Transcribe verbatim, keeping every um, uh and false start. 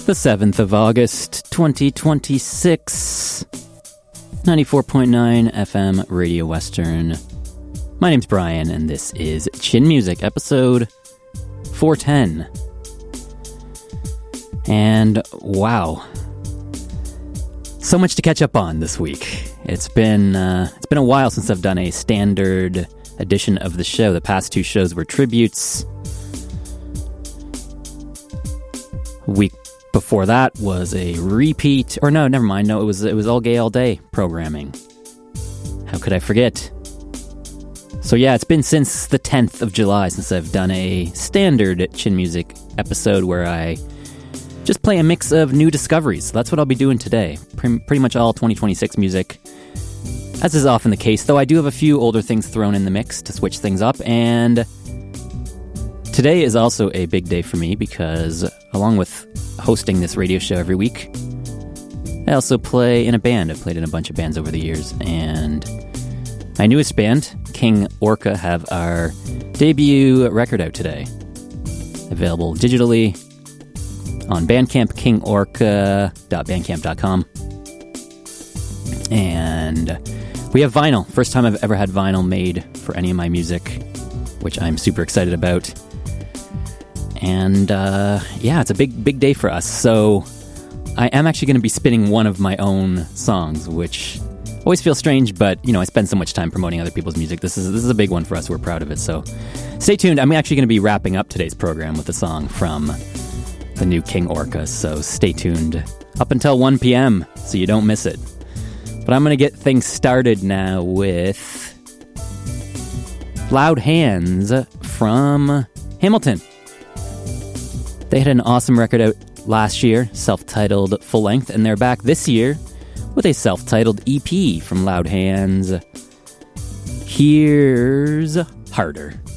the seventh of August, twenty twenty-six, ninety-four point nine F M Radio Western. My name's Brian, and this is Chin Music, episode four ten. And wow, so much to catch up on this week. It's been uh, it's been a while since I've done a standard edition of the show. The past two shows were tributes. Week before that was a repeat, or no, never mind. No, it was it was all gay all day programming. How could I forget? So yeah, it's been since the tenth of July since I've done a standard Chin Music episode where I just play a mix of new discoveries. That's what I'll be doing today. Pre- pretty much all twenty twenty-six music, as is often the case, though I do have a few older things thrown in the mix to switch things up. And today is also a big day for me because, along with hosting this radio show every week, I also play in a band. I've played in a bunch of bands over the years, and my newest band, King Orca, have our debut record out today. Available digitally on Bandcamp, king orca dot bandcamp dot com. And we have vinyl. First time I've ever had vinyl made for any of my music, which I'm super excited about. And uh, yeah, it's a big, big day for us. So I am actually going to be spinning one of my own songs, which always feels strange, but you know, I spend so much time promoting other people's music. This is this is a big one for us. We're proud of it. So stay tuned. I'm actually going to be wrapping up today's program with a song from the new King Orca. So stay tuned up until one p.m. so you don't miss it. But I'm going to get things started now with Loud Hands from Hamilton. They had an awesome record out last year, self-titled full length, and they're back this year with a self-titled E P from Loud Hands. Here's Harder.